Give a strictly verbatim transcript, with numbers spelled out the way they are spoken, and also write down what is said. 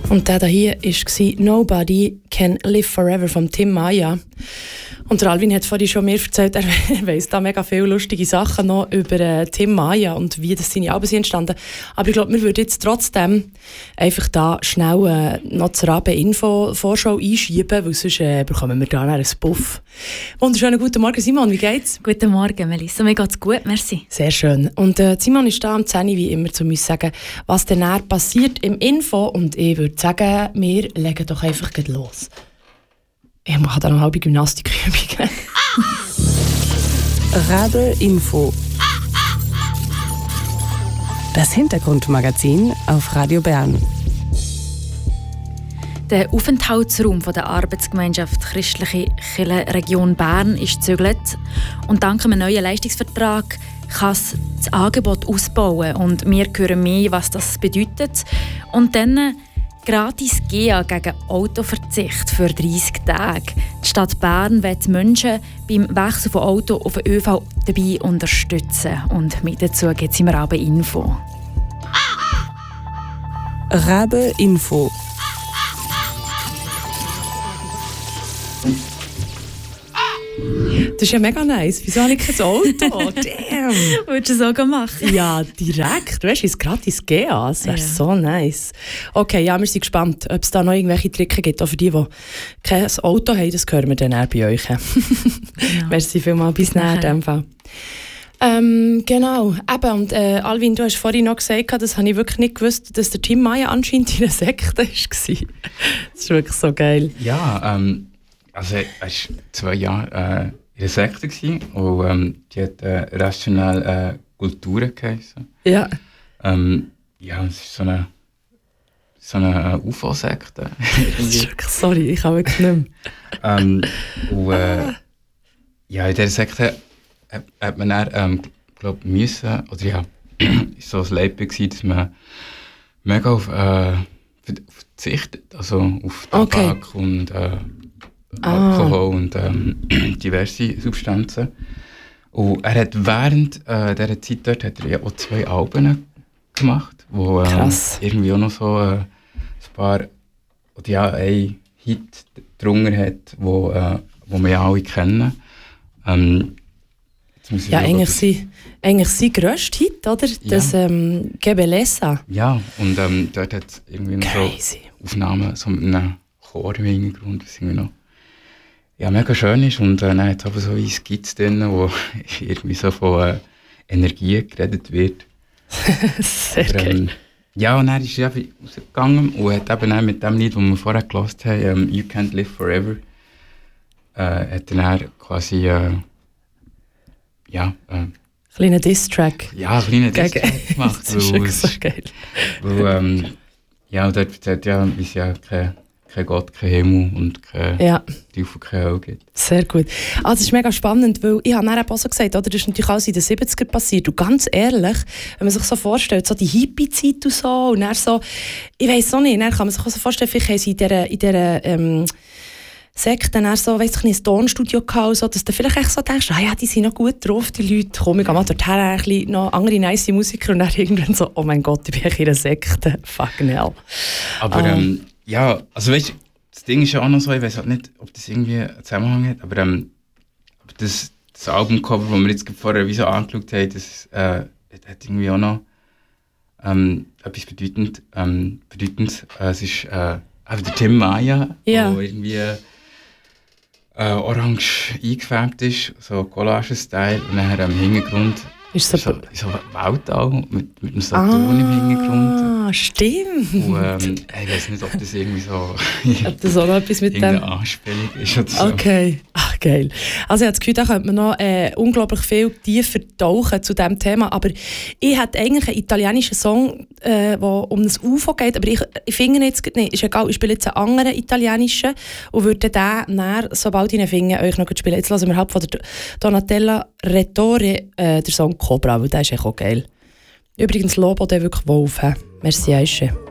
Und der hier war «Nobody Can Live Forever» von Tim Maya. Und der Alvin hat vorhin schon mir erzählt, er weiss da mega viele lustige Sachen noch über äh, Tim Maya und wie das seine Alben sind entstanden. Aber ich glaube, wir würden jetzt trotzdem einfach da schnell äh, noch zur Abend-Info-Vorschau einschieben, weil sonst äh, bekommen wir da einen Buff. Wunderschönen guten Morgen, Simon, wie geht's? Guten Morgen, Melissa. Mir geht's gut, merci. Sehr schön. Und äh, Simon ist da am zehn Uhr wie immer, zu uns sagen, was denn näher passiert im Info. Und ich würde sagen, wir legen doch einfach gleich los. Ich mache dann eine halbe Gymnastikübung. Radio Info. Das Hintergrundmagazin auf Radio Bern. Der Aufenthaltsraum der Arbeitsgemeinschaft Christliche Kirche Region Bern ist gezögert. Und dank einem neuen Leistungsvertrag kann es das Angebot ausbauen. Und wir hören mehr, was das bedeutet. Und dann gratis G A gegen Autoverzicht für dreissig Tage. Die Stadt Bern will die Menschen beim Wechsel von Auto auf den ÖV dabei unterstützen. Und mit dazu gibt es im Rabe Info. Rabe Info. Das ist ja mega nice. Wieso habe ich kein Auto? Damn! Würdest du es auch machen? Ja, direkt. Du weißt, es gratis G A. Das wäre ja so nice. Okay, ja, wir sind gespannt, ob es da noch irgendwelche Tricks gibt. Auch für die, die kein Auto haben, das hören wir dann eher bei euch. Ja. Merci vielmals. Bis nachher in dem Fall. Ähm, genau. Eben, und äh, Alvin, du hast vorhin noch gesagt, das habe ich wirklich nicht gewusst, dass der Tim Maya anscheinend in einer Sekte war. Das ist wirklich so geil. Ja, ähm, also er war zwei Jahre äh, in einer Sekte gewesen, und ähm, die hat äh, rational äh, Kulturen geheißen. Ja. Ähm, ja, es ist so eine, so eine äh, U F O-Sekte. Sorry, ich kann wirklich nicht mehr. ähm, und, äh, ja, in dieser Sekte hat, hat man dann, ähm, glaub, müssen, oder ja, ist so ein Leben gewesen, dass man mega auf, äh, verzichtet, also auf Tabak okay. und äh, Alkohol ah. und ähm, diverse Substanzen. Und er hat während äh, dieser Zeit dort hat er ja auch zwei Alben gemacht, wo ähm, irgendwie auch noch so äh, ein paar, oder ja, ein Hit drunter hat, wo, äh, wo wir ja alle kennen. Ähm, ja, eigentlich sein, eigentlich sein grösster Hit, oder? Ja. Das ähm, «Que Belleza». Ja, und ähm, dort hat es irgendwie noch so Aufnahmen so mit einem Chor im Hintergrund, was irgendwie noch ja, mega schön ist. Und äh, dann hat es aber so ein Skizze drin, wo irgendwie so von äh, Energie geredet wird. Sehr aber, ähm, geil. Ja, und dann ist er rausgegangen und hat eben auch mit dem Lied, das wir vorher gehört haben, ähm, «You Can't Live Forever», äh, hat er dann quasi äh, ja, äh, kleiner Diss-Track. Ja, ein kleiner Diss-Track gemacht. Das ist wirklich so geil. Weil, ähm, ja, dort erzählt ja, wie es ja kein, kein Gott, kein Himmel und kein ja. Teufel, keine Hölle gibt. Sehr gut. Also, das ist mega spannend, weil ich habe dann auch so gesagt, oder, das ist natürlich alles in den siebziger passiert. Und ganz ehrlich, wenn man sich so vorstellt, so die Hippie-Zeit und so, und dann so, ich weiss auch nicht, dann kann man sich auch so vorstellen, vielleicht haben sie in dieser, in dieser ähm, Sekten dann so, weiss ich nicht, ein Tonstudio gehabt, so, dass du vielleicht echt so denkst, ah ja, die sind noch gut drauf, die Leute, komm, ich gehe mal dorthin, ein bisschen noch andere nice Musiker, und dann irgendwann so, oh mein Gott, ich bin in einer Sekte, fucking hell. Aber ah. ähm, ja, also weißt du, das Ding ist ja auch noch so, ich weiss halt nicht, ob das irgendwie einen Zusammenhang hat, aber, ähm, aber das, das Albumcover, das wir jetzt vorher wie so angeschaut haben, das äh, hat irgendwie auch noch ähm, etwas bedeutend, ähm, Bedeutendes. Äh, es ist äh, einfach der Tim Maya, ja. der irgendwie Äh, orange eingefärbt ist, so Collage-Style, und dann im Hintergrund ist so, so, so Weltall mit, mit einem Saturn ah, im Hintergrund. Ah, stimmt. Und, ähm, ich weiß nicht, ob das irgendwie so ob das auch noch etwas mit irgendeine dem Anspielung ist oder so. Okay, ach geil. Also ich habe das Gefühl, da könnte man noch äh, unglaublich viel tiefer tauchen zu diesem Thema, aber ich hätte eigentlich einen italienischen Song, der äh, um das U F O geht, aber ich, ich finde jetzt nicht, ist egal, ich spiele jetzt einen anderen italienischen und würde den näher, sobald ich ihn finde, euch noch spielen. Jetzt hören wir halt von der Donatella Rettore äh, den Song «Cobra», weil der ist echt auch geil. Übrigens, Lobo, der wirklich Wolf. He? Merci, Aische.